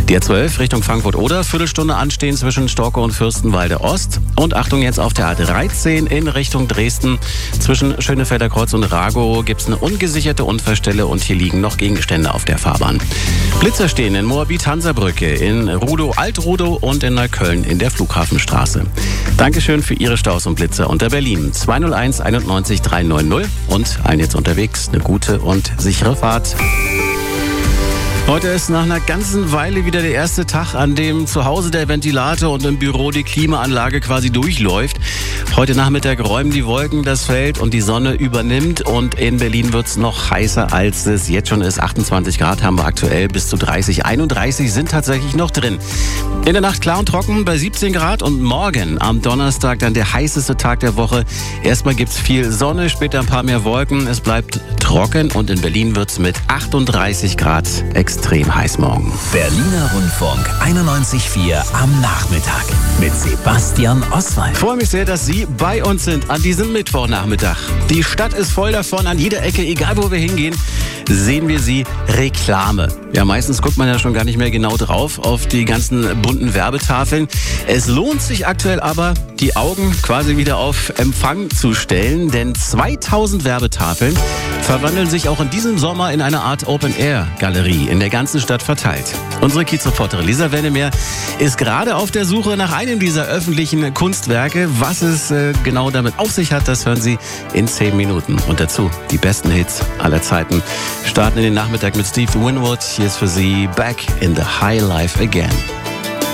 Die A12 Richtung Frankfurt-Oder, Viertelstunde anstehen zwischen Storkow und Fürstenwalde Ost. Und Achtung jetzt auf der A13 in Richtung Dresden. Zwischen Schönefelder Kreuz und Ragow gibt es eine ungesicherte Unfallstelle und hier liegen noch Gegenstände auf der Fahrbahn. Blitzer stehen in Moabit-Hansabrücke, in Rudow, Alt-Rudow und in Neukölln in der Flughafenstraße. Dankeschön für Ihre Staus und Blitzer unter Berlin. 201 91 390 und allen jetzt unterwegs eine gute und sichere Fahrt. Heute ist nach einer ganzen Weile wieder der erste Tag, an dem zu Hause der Ventilator und im Büro die Klimaanlage quasi durchläuft. Heute Nachmittag räumen die Wolken das Feld und die Sonne übernimmt. Und in Berlin wird es noch heißer, als es jetzt schon ist. 28 Grad haben wir aktuell, bis zu 30. 31 sind tatsächlich noch drin. In der Nacht klar und trocken bei 17 Grad und morgen am Donnerstag dann der heißeste Tag der Woche. Erstmal gibt es viel Sonne, später ein paar mehr Wolken. Es bleibt trocken und in Berlin wird es mit 38 Grad extrem heiß morgen. Berliner Rundfunk 91.4 am Nachmittag mit Sebastian Oswald. Ich freue mich sehr, dass Sie bei uns sind an diesem Mittwochnachmittag. Die Stadt ist voll davon, an jeder Ecke, egal wo wir hingehen, sehen wir sie Reklame. Ja, meistens guckt man ja schon gar nicht mehr genau drauf auf die ganzen bunten Werbetafeln. Es lohnt sich aktuell aber, die Augen quasi wieder auf Empfang zu stellen, denn 2000 Werbetafeln verwandeln sich auch in diesem Sommer in eine Art Open-Air-Galerie in der ganzen Stadt verteilt. Unsere Kiezreporterin Lisa Wennemeer ist gerade auf der Suche nach einem dieser öffentlichen Kunstwerke. Was es genau damit auf sich hat, das hören Sie in 10 Minuten. Und dazu die besten Hits aller Zeiten. Starten in den Nachmittag mit Steve Winwood. Hier ist für Sie Back in the High Life Again.